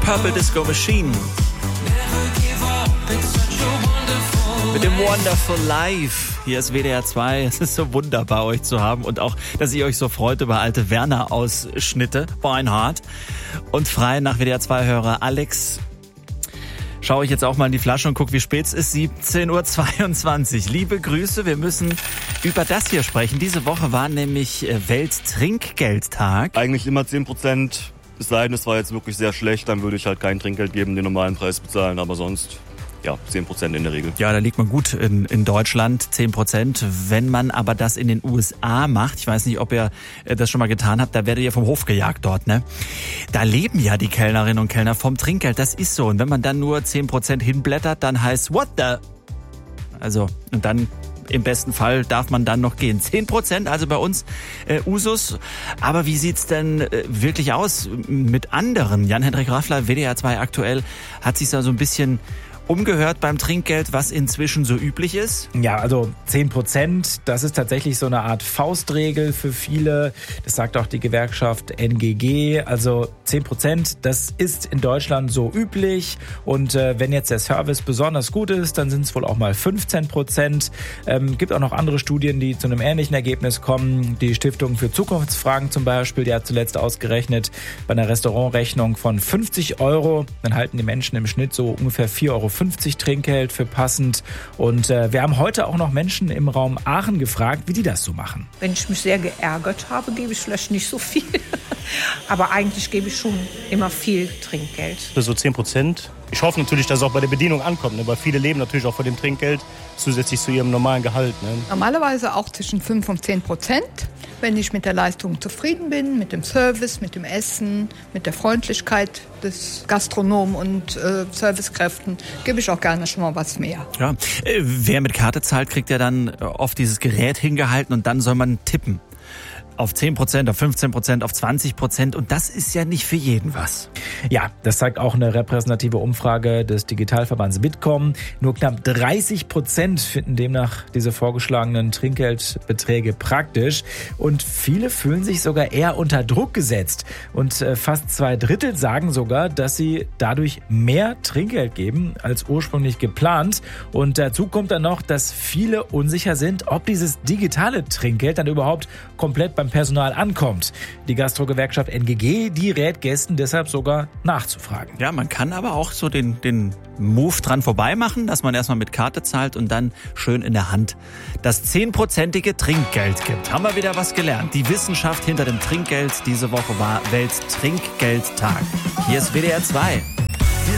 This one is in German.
Purple Disco Machine. Mit dem Wonderful Life. Hier ist WDR 2. Es ist so wunderbar, euch zu haben. Und auch, dass ihr euch so freut über alte Werner-Ausschnitte. Beinhardt. Und frei nach WDR 2 Hörer Alex. Schaue ich jetzt auch mal in die Flasche und gucke, wie spät es ist. 17:22 Uhr. Liebe Grüße, wir müssen über das hier sprechen. Diese Woche war nämlich Welttrinkgeldtag. Eigentlich immer 10%. Es sei denn, es war jetzt wirklich sehr schlecht, dann würde ich halt kein Trinkgeld geben, den normalen Preis bezahlen. Aber sonst, ja, 10% in der Regel. Ja, da liegt man gut in Deutschland, 10%. Wenn man aber das in den USA macht, ich weiß nicht, ob ihr das schon mal getan habt, da werdet ihr vom Hof gejagt dort, ne? Da leben ja die Kellnerinnen und Kellner vom Trinkgeld, das ist so. Und wenn man dann nur 10% hinblättert, dann heißt what the? Also, und dann im besten Fall darf man dann noch gehen. 10%, also bei uns Usus. Aber wie sieht's denn wirklich aus mit anderen? Jan-Hendrik Raffler, WDR 2 aktuell, hat sich da so ein bisschen umgehört beim Trinkgeld, was inzwischen so üblich ist? Ja, also 10%, das ist tatsächlich so eine Art Faustregel für viele. Das sagt auch die Gewerkschaft NGG. Also 10%, das ist in Deutschland so üblich. Und wenn jetzt der Service besonders gut ist, dann sind es wohl auch mal 15%. Gibt auch noch andere Studien, die zu einem ähnlichen Ergebnis kommen. Die Stiftung für Zukunftsfragen zum Beispiel, die hat zuletzt ausgerechnet, bei einer Restaurantrechnung von 50 €, dann halten die Menschen im Schnitt so ungefähr 4,50 € Trinkgeld für passend. Und wir haben heute auch noch Menschen im Raum Aachen gefragt, wie die das so machen. Wenn ich mich sehr geärgert habe, gebe ich vielleicht nicht so viel. Aber eigentlich gebe ich schon immer viel Trinkgeld. So 10%. Ich hoffe natürlich, dass es auch bei der Bedienung ankommt, ne? Weil viele leben natürlich auch von dem Trinkgeld zusätzlich zu ihrem normalen Gehalt. Ne? Normalerweise auch zwischen 5 und 10%. Wenn ich mit der Leistung zufrieden bin, mit dem Service, mit dem Essen, mit der Freundlichkeit des Gastronomen und Servicekräften, gebe ich auch gerne schon mal was mehr. Ja, wer mit Karte zahlt, kriegt ja dann oft dieses Gerät hingehalten und dann soll man tippen. Auf 10%, auf 15%, auf 20%. Und das ist ja nicht für jeden was. Ja, das zeigt auch eine repräsentative Umfrage des Digitalverbands Bitkom. Nur knapp 30% finden demnach diese vorgeschlagenen Trinkgeldbeträge praktisch. Und viele fühlen sich sogar eher unter Druck gesetzt. Und fast 2/3 sagen sogar, dass sie dadurch mehr Trinkgeld geben als ursprünglich geplant. Und dazu kommt dann noch, dass viele unsicher sind, ob dieses digitale Trinkgeld dann überhaupt komplett beim Personal ankommt. Die Gastro-Gewerkschaft NGG, die rät Gästen deshalb sogar nachzufragen. Ja, man kann aber auch so den Move dran vorbei machen, dass man erstmal mit Karte zahlt und dann schön in der Hand das 10%ige Trinkgeld gibt. Haben wir wieder was gelernt. Die Wissenschaft hinter dem Trinkgeld diese Woche war Welttrinkgeldtag. Hier ist WDR 2.